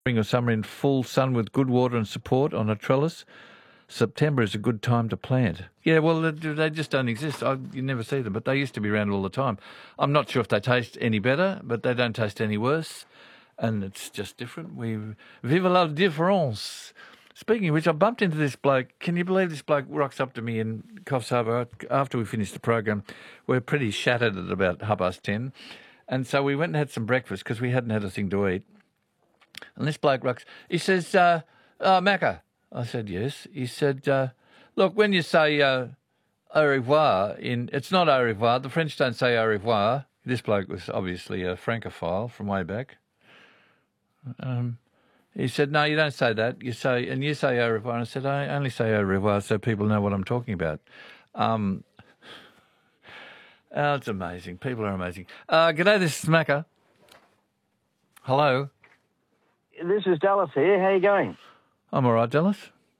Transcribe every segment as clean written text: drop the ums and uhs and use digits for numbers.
spring or summer in full sun with good water and support on a trellis. September is a good time to plant. Yeah, well, they just don't exist. You never see them, but they used to be around all the time. I'm not sure if they taste any better, but they don't taste any worse, and it's just different. Vive la différence. Speaking of which, I bumped into this bloke. Can you believe this bloke rocks up to me in Coffs Harbour after we finished the program? We're pretty shattered at about 10:30, and so we went and had some breakfast because we hadn't had a thing to eat. And this bloke rocks. He says, Macca. I said, yes. He said, look, when you say au revoir, it's not au revoir. The French don't say au revoir. This bloke was obviously a Francophile from way back. He said, no, you don't say that. You say au revoir. And I said, I only say au revoir so people know what I'm talking about. It's amazing. People are amazing. G'day, this is Macca. Hello. This is Dallas here. How you going? I'm all right, Dallas.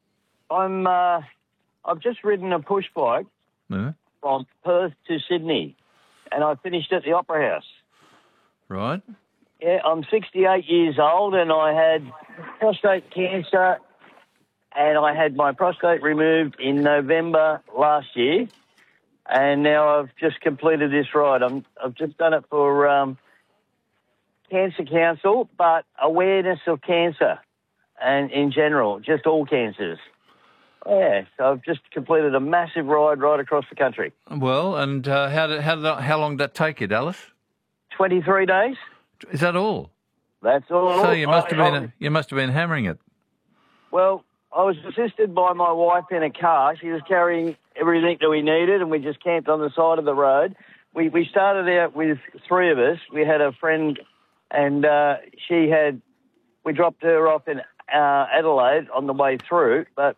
I've just ridden a push bike from Perth to Sydney, and I finished at the Opera House. Right. Yeah, I'm 68 years old, and I had prostate cancer, and I had my prostate removed in November last year, and now I've just completed this ride. I've just done it for Cancer Council, but awareness of cancer. And in general, just all cancers. Yeah, so I've just completed a massive ride right across the country. Well, and how long did that take you, Dallas? 23 days. Is that all? That's all. So you must have been hammering it. Well, I was assisted by my wife in a car. She was carrying everything that we needed, and we just camped on the side of the road. We started out with three of us. We had a friend, and we dropped her off in Adelaide on the way through, but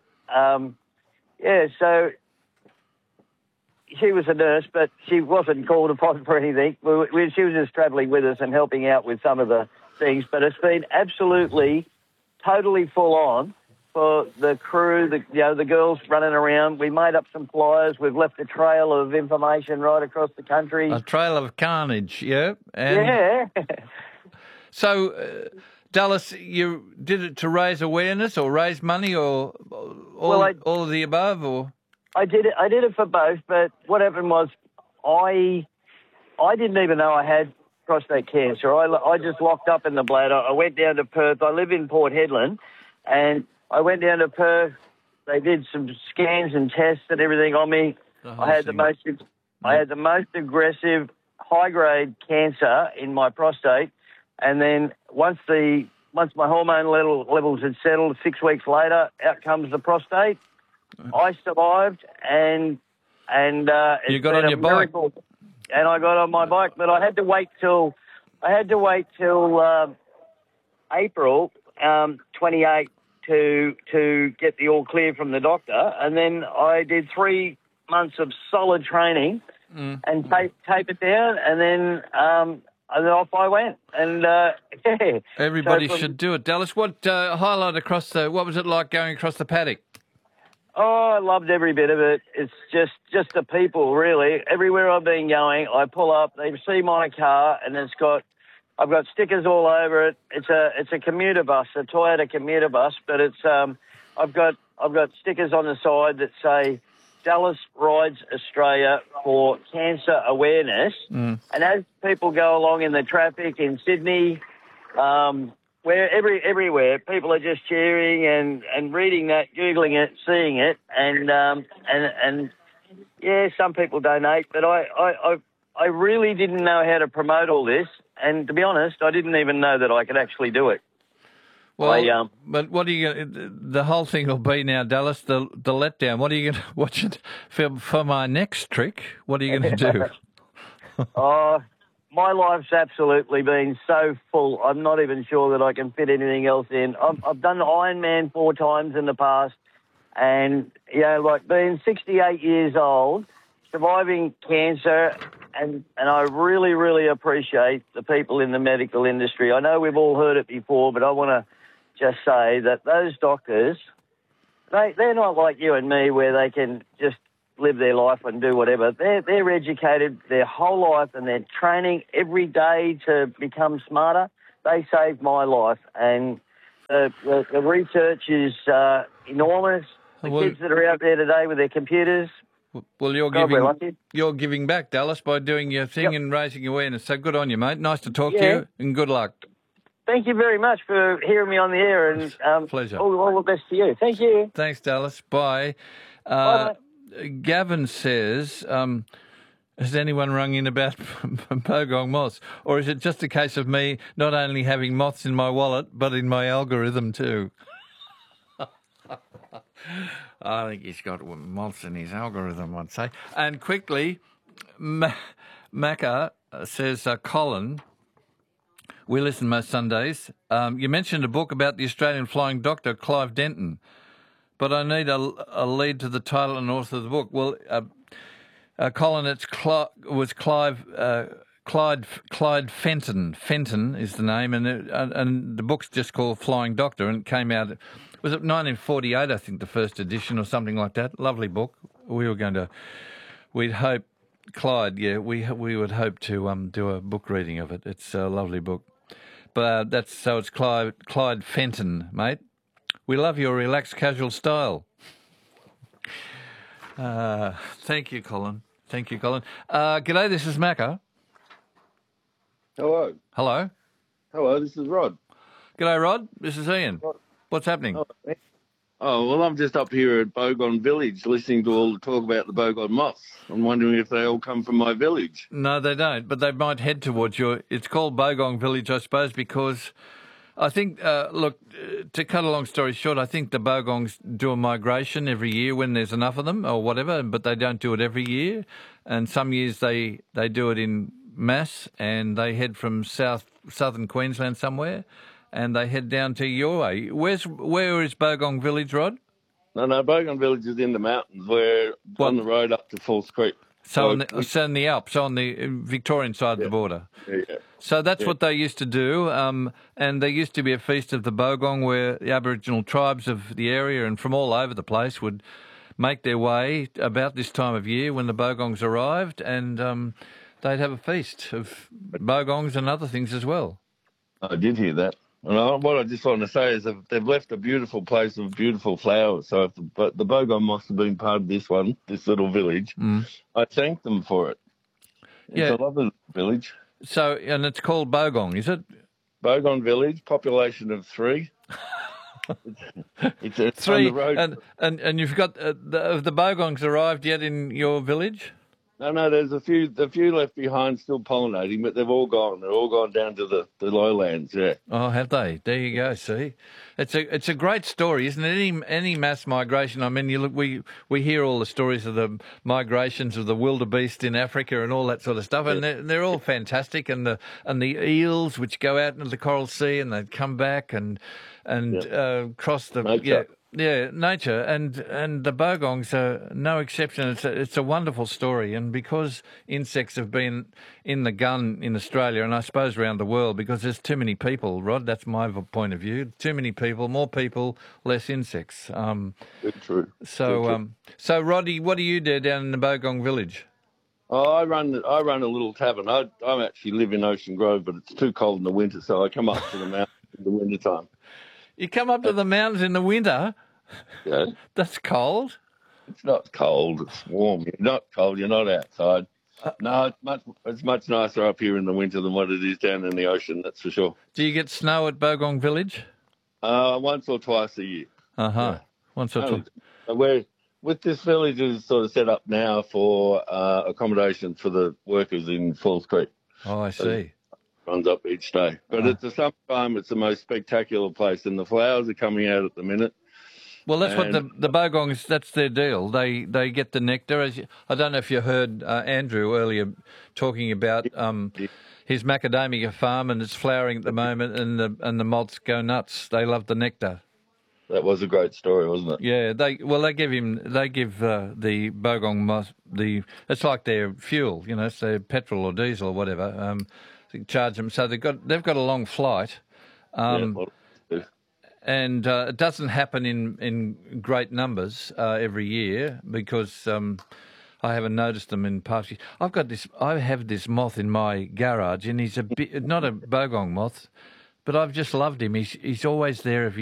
so she was a nurse, but she wasn't called upon for anything. She was just travelling with us and helping out with some of the things, but it's been absolutely, totally full on for the crew, the girls running around. We made up some flyers. We've left a trail of information right across the country. A trail of carnage, yeah? Yeah. So... Dallas, you did it to raise awareness or raise money or all of the above, or? I did it for both, but what happened was I didn't even know I had prostate cancer. I just locked up in the bladder. I went down to Perth. I live in Port Hedland, and I went down to Perth. They did some scans and tests and everything on me. I had the most aggressive high-grade cancer in my prostate. And then once my hormone levels had settled, 6 weeks later, out comes the prostate. I survived, and you got on your miracle. bike, and I got on my bike, but I had to wait till April 28 to get the all clear from the doctor, and then I did 3 months of solid training and tape it down, and then off I went, and yeah. Everybody should do it. Dallas, what highlight what was it like going across the paddock? Oh, I loved every bit of it. It's just the people, really. Everywhere I've been going, I pull up, they see my car, and I've got stickers all over it. It's a commuter bus, a Toyota commuter bus, but it's I've got stickers on the side that say Dallas Rides Australia for cancer awareness. And as people go along in the traffic in Sydney, everywhere, people are just cheering and reading that, Googling it, seeing it, and yeah, some people donate, but I really didn't know how to promote all this, and to be honest, I didn't even know that I could actually do it. Well, but what are you? The whole thing will be now, Dallas. The letdown. What are you going to watch it for my next trick? What are you going to do? My life's absolutely been so full. I'm not even sure that I can fit anything else in. I've done Ironman 4 times in the past, and like being 68 years old, surviving cancer, and I really, really appreciate the people in the medical industry. I know we've all heard it before, but I want to just say that those doctors, they're not like you and me where they can just live their life and do whatever. They're educated their whole life and they're training every day to become smarter. They saved my life, and The research is enormous. The kids that are out there today with their computers, Well, you're giving back, Dallas, by doing your thing and raising awareness. So good on you, mate. Nice to talk to you, and good luck. Thank you very much for hearing me on the air, and pleasure. All the best to you. Thank you. Thanks, Dallas. Bye. Bye. Gavin says, has anyone rung in about bogong moths, or is it just a case of me not only having moths in my wallet but in my algorithm too? I think he's got moths in his algorithm, I'd say. And quickly, Macca says, Colin, we listen most Sundays. You mentioned a book about the Australian flying doctor, Clive Denton, but I need a lead to the title and author of the book. Well, Colin, Clyde Fenton. Fenton is the name, and the book's just called Flying Doctor, and it came out, was it 1948, I think, the first edition or something like that. Lovely book. We'd hope, Clyde, we would hope to do a book reading of it. It's a lovely book. But it's Clyde Fenton, mate. We love your relaxed, casual style. Thank you, Colin. G'day, this is Macca. Hello. Hello, This is Rod. G'day, Rod. This is Ian. What's happening? Oh, well, I'm just up here at Bogon Village listening to all the talk about the Bogon moths. I'm wondering if they all come from my village. No, they don't, but they might head towards it's called Bogong Village, I suppose, because I think, to cut a long story short, I think the Bogongs do a migration every year when there's enough of them or whatever, but they don't do it every year. And some years they do it in mass, and they head from southern Queensland somewhere, and they head down to your way. Where is Bogong Village, Rod? No, Bogon Village is in the mountains. On the road up to Falls Creek. So in the Alps, on the Victorian side of the border. Yeah. So that's what they used to do, and there used to be a feast of the Bogong where the Aboriginal tribes of the area and from all over the place would make their way about this time of year when the Bogongs arrived, and they'd have a feast of Bogongs and other things as well. I did hear that. And what I just want to say is they've left a beautiful place of beautiful flowers. So if the Bogong must have been part of this little village. I thank them for it. It's a lovely village. So, and it's called Bogong, is it? Bogon Village, population of 3. it's 3, on the road. And you've got, have the Bogongs arrived yet in your village? No, there's a few left behind still pollinating, but they've all gone. They're all gone down to the lowlands, yeah. Oh, have they? There you go, see? It's a great story, isn't it? Any mass migration, I mean, you look, we hear all the stories of the migrations of the wildebeest in Africa and all that sort of stuff, and they're all fantastic, and the eels which go out into the Coral Sea and they come back and cross the... Nature. Nature, and the Bogongs are no exception. It's a wonderful story, and because insects have been in the gun in Australia, and I suppose around the world, because there's too many people, Rod, that's my point of view, too many people, more people, less insects. True. So Roddy, what do you do down in the Bogong Village? Oh, I run a little tavern. I actually live in Ocean Grove, but it's too cold in the winter, so I come up to the mountains in the winter time. You come up to the mountains in the winter? Yeah. That's cold. It's not cold. It's warm. You're not cold. You're not outside. No, it's much nicer up here in the winter than what it is down in the ocean. That's for sure. Do you get snow at Bogong Village? Once or twice a year. Yeah. Once or twice. With this village is sort of set up now for accommodation for the workers in Falls Creek. Oh, I see. Runs up each day. But at the summertime, it's the most spectacular place, and the flowers are coming out at the minute. Well, that's what the Bogongs, that's their deal. They get the nectar. I don't know if you heard Andrew earlier talking about his macadamia farm, and it's flowering at the moment, and the moths go nuts. They love the nectar. That was a great story, wasn't it? Yeah, they give the Bogong moth it's like their fuel, it's their petrol or diesel or whatever. Charge them, so they've got a long flight. And it doesn't happen in great numbers every year because I haven't noticed them in past years. I have this moth in my garage, and he's not a Bogong moth, But I've just loved him. He's always there if